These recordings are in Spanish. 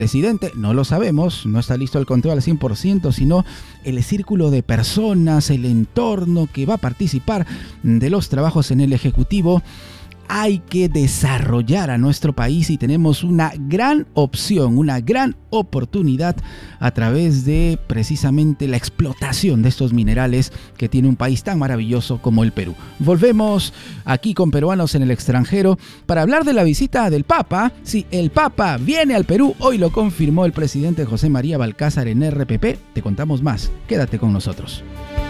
presidente, no lo sabemos, no está listo el conteo al 100%, sino el círculo de personas, el entorno que va a participar de los trabajos en el Ejecutivo. Hay que desarrollar a nuestro país y tenemos una gran opción, una gran oportunidad a través de precisamente la explotación de estos minerales que tiene un país tan maravilloso como el Perú. Volvemos aquí con Peruanos en el Extranjero para hablar de la visita del Papa. Sí, el Papa viene al Perú, hoy lo confirmó el presidente José María Balcázar en RPP. Te contamos más, quédate con nosotros.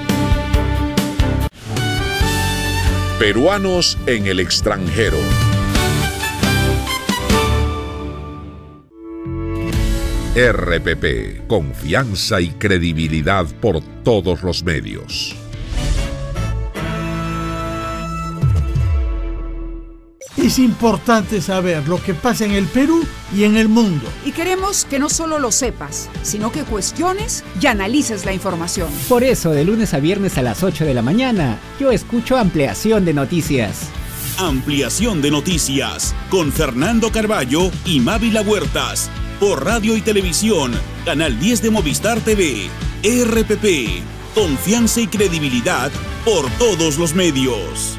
Peruanos en el extranjero. RPP, confianza y credibilidad por todos los medios. Es importante saber lo que pasa en el Perú y en el mundo. Y queremos que no solo lo sepas, sino que cuestiones y analices la información. Por eso, de lunes a viernes a las 8 de la mañana, yo escucho Ampliación de Noticias. Ampliación de Noticias, con Fernando Carballo y Mávila Huertas, por radio y televisión, Canal 10 de Movistar TV, RPP, confianza y credibilidad por todos los medios.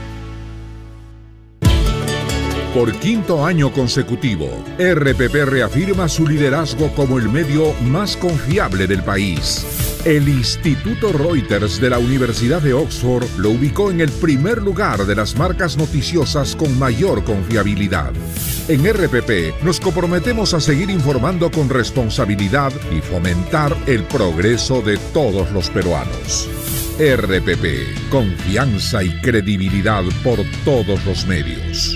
Por quinto año consecutivo, RPP reafirma su liderazgo como el medio más confiable del país. El Instituto Reuters de la Universidad de Oxford lo ubicó en el primer lugar de las marcas noticiosas con mayor confiabilidad. En RPP nos comprometemos a seguir informando con responsabilidad y fomentar el progreso de todos los peruanos. RPP, confianza y credibilidad por todos los medios.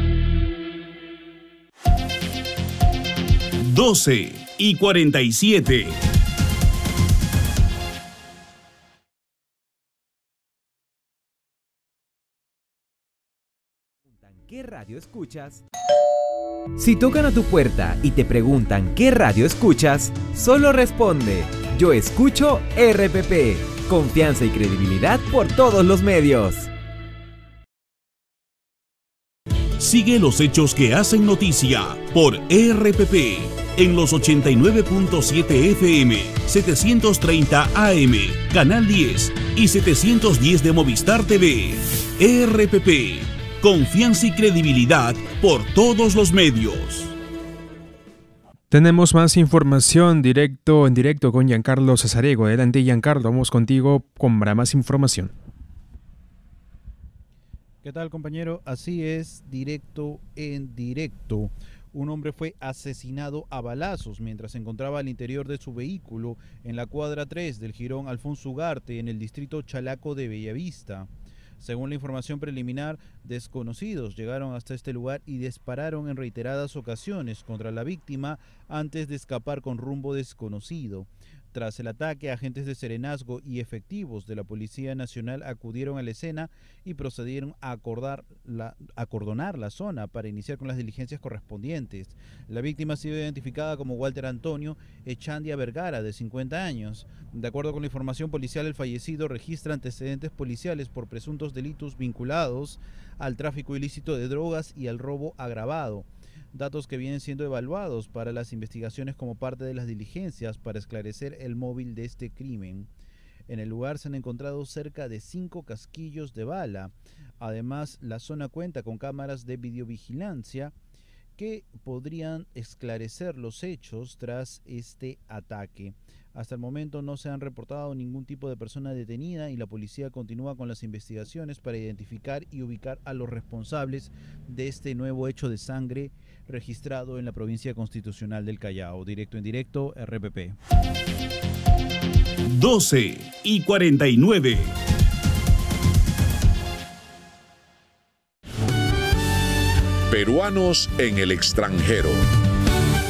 12:47. ¿Qué radio escuchas? Si tocan a tu puerta y te preguntan qué radio escuchas, solo responde: yo escucho RPP. Confianza y credibilidad por todos los medios. Sigue los hechos que hacen noticia por RPP en los 89.7 FM, 730 AM, Canal 10 y 710 de Movistar TV. RPP, confianza y credibilidad por todos los medios. Tenemos más información en directo con Giancarlo Cesarego. Adelante, Giancarlo, vamos contigo para más información. ¿Qué tal, compañero? Así es, directo en directo. Un hombre fue asesinado a balazos mientras se encontraba al interior de su vehículo en la cuadra 3 del jirón Alfonso Ugarte, en el distrito Chalaco de Bellavista. Según la información preliminar, desconocidos llegaron hasta este lugar y dispararon en reiteradas ocasiones contra la víctima antes de escapar con rumbo desconocido. Tras el ataque, agentes de Serenazgo y efectivos de la Policía Nacional acudieron a la escena y procedieron a acordonar la zona para iniciar con las diligencias correspondientes. La víctima ha sido identificada como Walter Antonio Echandia Vergara, de 50 años. De acuerdo con la información policial, el fallecido registra antecedentes policiales por presuntos delitos vinculados al tráfico ilícito de drogas y al robo agravado. Datos que vienen siendo evaluados para las investigaciones como parte de las diligencias para esclarecer el móvil de este crimen. En el lugar se han encontrado cerca de 5 casquillos de bala. Además, la zona cuenta con cámaras de videovigilancia que podrían esclarecer los hechos tras este ataque. Hasta el momento no se han reportado ningún tipo de persona detenida y la policía continúa con las investigaciones para identificar y ubicar a los responsables de este nuevo hecho de sangre registrado en la provincia constitucional del Callao. Directo en directo, RPP. 12:49. Peruanos en el extranjero.